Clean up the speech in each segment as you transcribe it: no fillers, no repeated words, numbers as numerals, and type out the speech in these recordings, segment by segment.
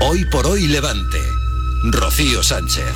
Hoy por hoy Levante. Rocío Sánchez.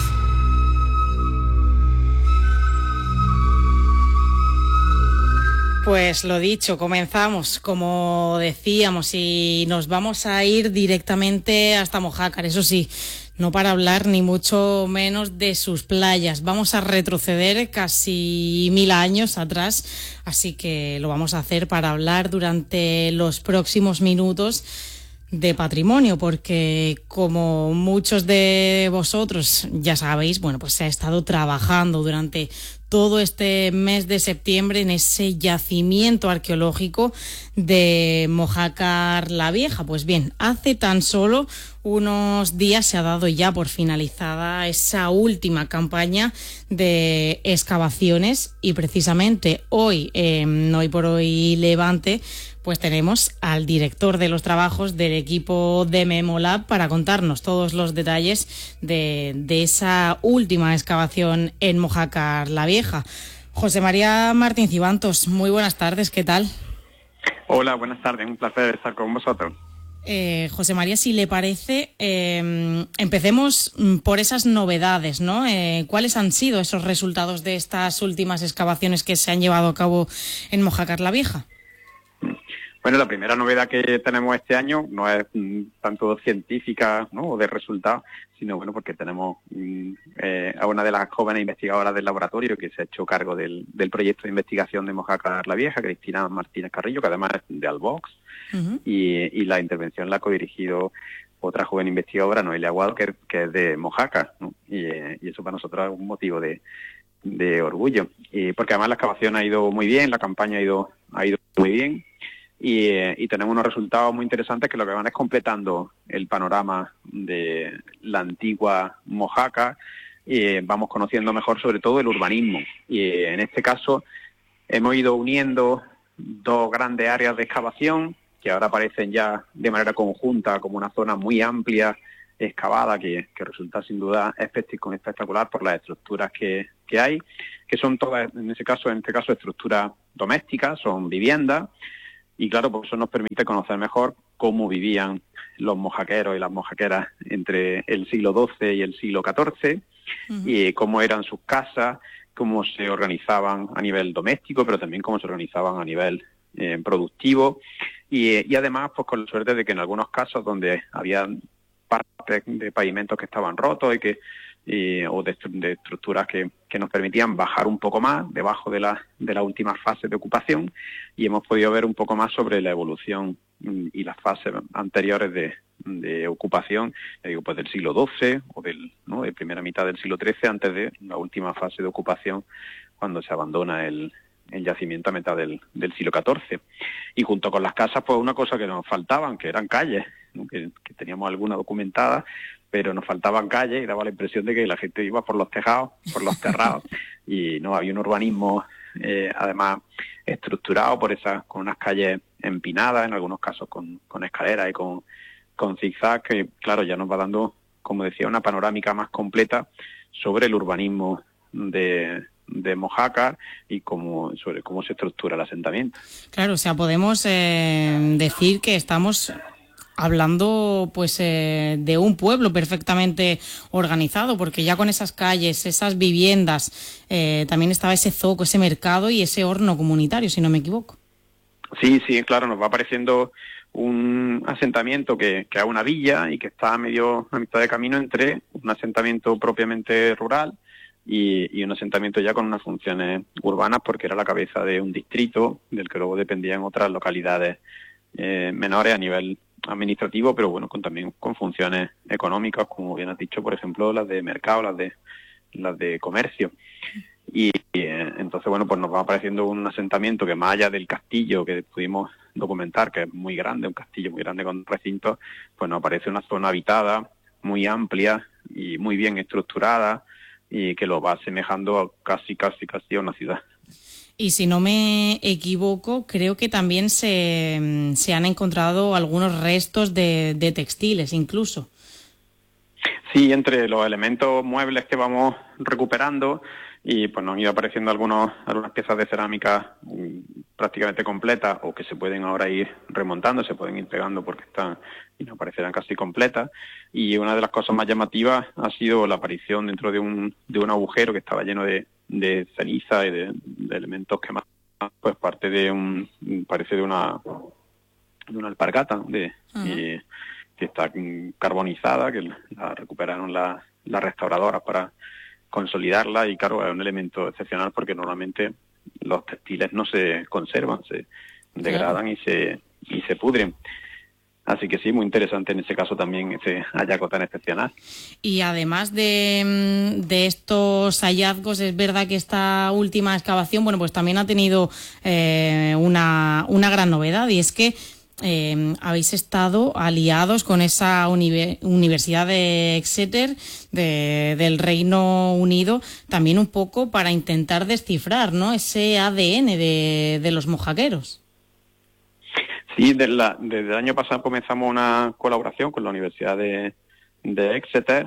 Pues lo dicho, comenzamos, como decíamos, y nos vamos a ir directamente hasta Mojácar, eso sí, no para hablar ni mucho menos de sus playas. Vamos a retroceder casi 1000 años atrás, así que lo vamos a hacer para hablar durante los próximos minutos de patrimonio, porque como muchos de vosotros ya sabéis, bueno, pues se ha estado trabajando durante todo este mes de septiembre en ese yacimiento arqueológico de Mojácar la Vieja. Pues bien, hace tan solo unos días se ha dado ya por finalizada esa última campaña de excavaciones y precisamente hoy, Hoy por Hoy Levante, pues tenemos al director de los trabajos del equipo de Memolab para contarnos todos los detalles de esa última excavación en Mojácar la Vieja. José María Martín Cibantos, muy buenas tardes, ¿qué tal? Hola, buenas tardes, un placer estar con vosotros. José María, si le parece, empecemos por esas novedades, ¿no? ¿Cuáles han sido esos resultados de estas últimas excavaciones que se han llevado a cabo en Mojácar la Vieja? Bueno, la primera novedad que tenemos este año no es tanto científica, ¿no?, o de resultados, sino bueno, porque tenemos a una de las jóvenes investigadoras del laboratorio que se ha hecho cargo del proyecto de investigación de Mojácar la Vieja, Cristina Martínez Carrillo, que además es de Albox, y la intervención la ha codirigido otra joven investigadora, Noelia Aguado, que es de Mojácar, ¿no? Y eso para nosotros es un motivo de orgullo, porque además la excavación ha ido muy bien, la campaña ha ido muy bien. Y tenemos unos resultados muy interesantes que lo que van es completando el panorama de la antigua Mojácar y vamos conociendo mejor sobre todo el urbanismo. Y en este caso hemos ido uniendo dos grandes áreas de excavación que ahora aparecen ya de manera conjunta como una zona muy amplia, excavada, que resulta sin duda espectacular por las estructuras que hay, que son todas, en este caso, estructuras domésticas, son viviendas. Y claro, pues eso nos permite conocer mejor cómo vivían los mojaqueros y las mojaqueras entre el siglo XII y el siglo XIV, y cómo eran sus casas, cómo se organizaban a nivel doméstico, pero también cómo se organizaban a nivel productivo. Y además, pues con la suerte de que en algunos casos donde había partes de pavimentos que estaban rotos o de estructuras que nos permitían bajar un poco más debajo de la última fase de ocupación, y hemos podido ver un poco más sobre la evolución y las fases anteriores de ocupación, pues del siglo XII o de primera mitad del siglo XIII, antes de la última fase de ocupación, cuando se abandona el yacimiento a mitad del siglo XIV. Y junto con las casas, pues una cosa que nos faltaban, que eran calles, ¿no?, que teníamos alguna documentada, pero nos faltaban calles y daba la impresión de que la gente iba por los tejados, por los terrados, y no había un urbanismo además estructurado con unas calles empinadas, en algunos casos con escaleras y con zigzag, que claro, ya nos va dando, como decía, una panorámica más completa sobre el urbanismo de Mojácar y sobre cómo se estructura el asentamiento. Claro, o sea, podemos decir que estamos hablando pues de un pueblo perfectamente organizado, porque ya con esas calles, esas viviendas, también estaba ese zoco, ese mercado y ese horno comunitario, si no me equivoco. Sí, claro, nos va apareciendo un asentamiento que es una villa y que está a mitad de camino entre un asentamiento propiamente rural y un asentamiento ya con unas funciones urbanas, porque era la cabeza de un distrito del que luego dependían otras localidades menores a nivel administrativo, pero bueno, también con funciones económicas, como bien has dicho, por ejemplo, las de mercado, las de comercio. Y entonces, bueno, pues nos va apareciendo un asentamiento que, más allá del castillo que pudimos documentar, que es muy grande, un castillo muy grande con recintos, pues nos aparece una zona habitada muy amplia y muy bien estructurada, y que lo va asemejando a casi a una ciudad. Y si no me equivoco, creo que también se han encontrado algunos restos de textiles incluso. Sí, entre los elementos muebles que vamos recuperando, y pues nos han ido apareciendo algunas piezas de cerámica prácticamente completas o que se pueden ahora ir remontando, se pueden ir pegando porque están y no parecerán casi completas. Y una de las cosas más llamativas ha sido la aparición dentro de un agujero que estaba lleno de ceniza y de elementos que más pues parece de una alpargata que está carbonizada, que la recuperaron las restauradoras para consolidarla, y claro, es un elemento excepcional porque normalmente los textiles no se conservan, se degradan y se pudren. Así que sí, muy interesante en ese caso también ese hallazgo tan excepcional. Y además de estos hallazgos, es verdad que esta última excavación, bueno, pues también ha tenido una gran novedad, y es que habéis estado aliados con esa Universidad de Exeter del Reino Unido, también un poco para intentar descifrar, ¿no?, ese ADN de los mojaqueros. Sí, desde el año pasado comenzamos una colaboración con la Universidad de Exeter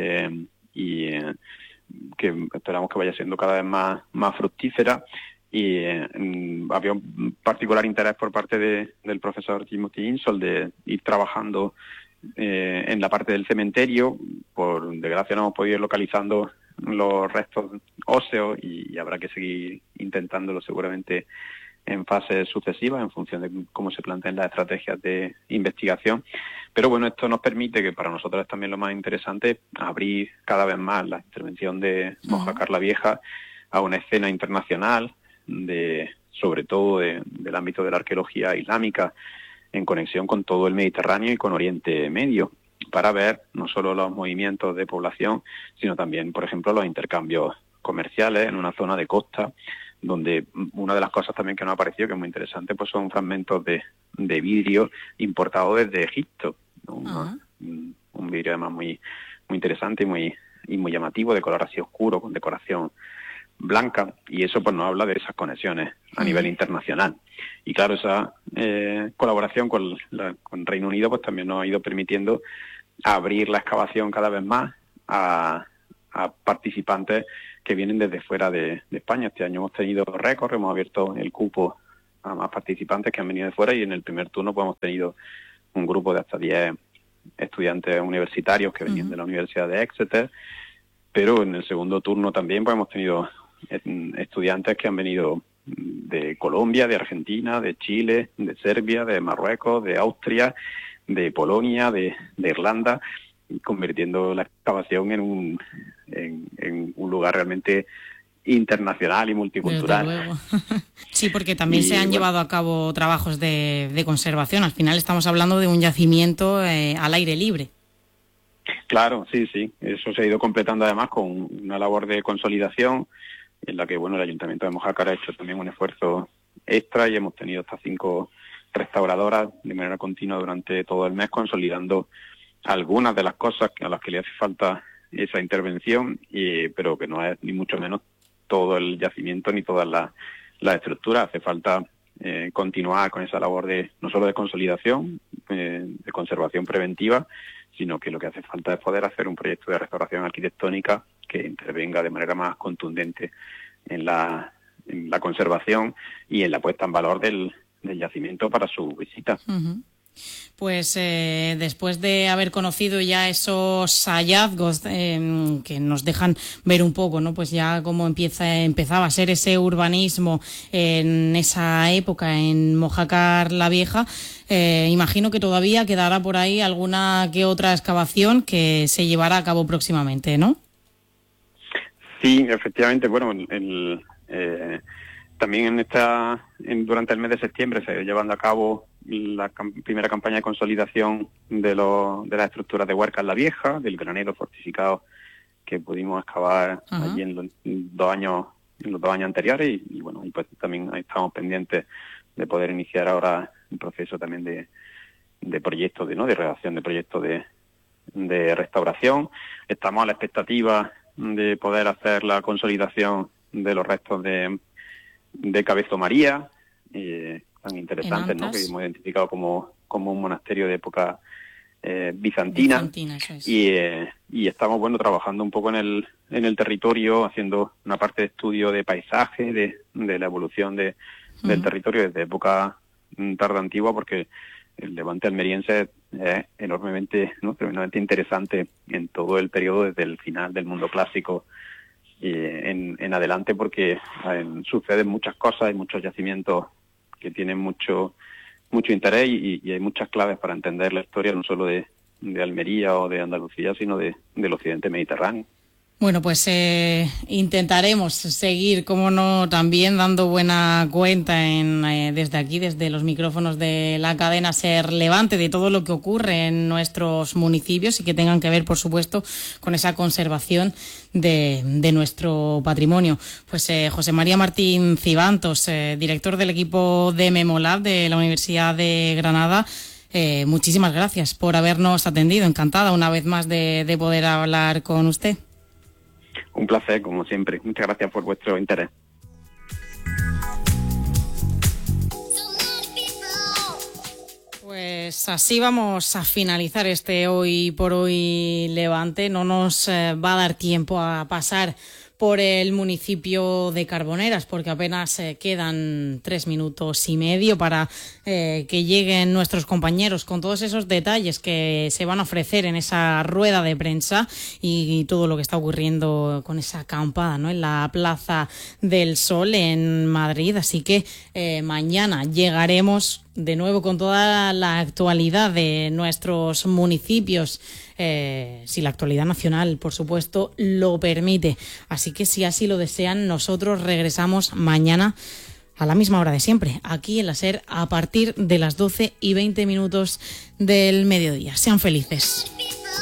y que esperamos que vaya siendo cada vez más fructífera. Y había un particular interés por parte del profesor Timothy Insall de ir trabajando en la parte del cementerio. Por desgracia no hemos podido ir localizando los restos óseos y habrá que seguir intentándolo seguramente en fases sucesivas en función de cómo se planteen las estrategias de investigación. Pero bueno, esto nos permite, que para nosotros es también lo más interesante, abrir cada vez más la intervención de Mojácar la Vieja a una escena internacional, sobre todo del ámbito de la arqueología islámica, en conexión con todo el Mediterráneo y con Oriente Medio, para ver no solo los movimientos de población, sino también, por ejemplo, los intercambios comerciales en una zona de costa, donde una de las cosas también que nos ha parecido que es muy interesante, pues son fragmentos de vidrio importados desde Egipto, ¿no? Un vidrio además muy interesante y muy llamativo, de color así oscuro, con decoración blanca, y eso pues nos habla de esas conexiones a nivel internacional. Y claro, esa colaboración con Reino Unido pues también nos ha ido permitiendo abrir la excavación cada vez más a participantes que vienen desde fuera de España. Este año hemos tenido récord, hemos abierto el cupo a más participantes que han venido de fuera, y en el primer turno pues hemos tenido un grupo de hasta 10 estudiantes universitarios que venían de la Universidad de Exeter, pero en el segundo turno también pues hemos tenido estudiantes que han venido de Colombia, de Argentina, de Chile, de Serbia, de Marruecos, de Austria, de Polonia, de Irlanda, convirtiendo la excavación en un lugar realmente internacional y multicultural. Desde luego. Sí, porque también se han llevado a cabo trabajos de conservación. Al final estamos hablando de un yacimiento al aire libre. Claro, sí. Eso se ha ido completando además con una labor de consolidación en la que, bueno, el Ayuntamiento de Mojácar ha hecho también un esfuerzo extra, y hemos tenido hasta 5 restauradoras de manera continua durante todo el mes, consolidando algunas de las cosas a las que le hace falta esa intervención, pero que no es ni mucho menos todo el yacimiento ni todas las estructuras. Hace falta continuar con esa labor no solo de consolidación, de conservación preventiva, sino que lo que hace falta es poder hacer un proyecto de restauración arquitectónica que intervenga de manera más contundente en la conservación y en la puesta en valor del yacimiento para su visita. Pues después de haber conocido ya esos hallazgos que nos dejan ver un poco, ¿no?, pues ya cómo empezaba a ser ese urbanismo en esa época en Mojácar la Vieja, imagino que todavía quedará por ahí alguna que otra excavación que se llevará a cabo próximamente, ¿no? Sí, efectivamente. Bueno, también durante el mes de septiembre se ha ido llevando a cabo la primera campaña de consolidación de las estructuras de Huercas la Vieja, del granero fortificado que pudimos excavar allí en los 2 años anteriores, y bueno, y pues también estamos pendientes de poder iniciar ahora un proceso también de proyectos de redacción de proyectos de restauración. Estamos a la expectativa de poder hacer la consolidación de los restos de Cabezo María, tan interesantes, ¿no?, que hemos identificado como un monasterio de época bizantina, eso es. Y estamos, bueno, trabajando un poco en el territorio, haciendo una parte de estudio de paisaje, de la evolución de del territorio desde época tarda antigua, porque el levante almeriense es enormemente, ¿no?, tremendamente interesante en todo el periodo desde el final del mundo clásico y en adelante, porque suceden muchas cosas, hay muchos yacimientos que tienen mucho interés y hay muchas claves para entender la historia no solo de Almería o de Andalucía, sino del occidente mediterráneo. Bueno, pues intentaremos seguir, como no, también dando buena cuenta desde aquí, desde los micrófonos de la cadena SER Levante, de todo lo que ocurre en nuestros municipios y que tengan que ver, por supuesto, con esa conservación de nuestro patrimonio. Pues José María Martín Cibantos, director del equipo de Memolab de la Universidad de Granada, muchísimas gracias por habernos atendido. Encantada una vez más de poder hablar con usted. Un placer, como siempre. Muchas gracias por vuestro interés. Pues así vamos a finalizar este Hoy por Hoy Levante. No nos va a dar tiempo a pasar por el municipio de Carboneras, porque apenas quedan 3 minutos y medio para que lleguen nuestros compañeros con todos esos detalles que se van a ofrecer en esa rueda de prensa y todo lo que está ocurriendo con esa acampada, ¿no?, en la Plaza del Sol en Madrid. Así que mañana llegaremos de nuevo con toda la actualidad de nuestros municipios, si la actualidad nacional, por supuesto, lo permite. Así que si así lo desean, nosotros regresamos mañana a la misma hora de siempre, aquí en la SER, a partir de las 12:20 del mediodía. Sean felices.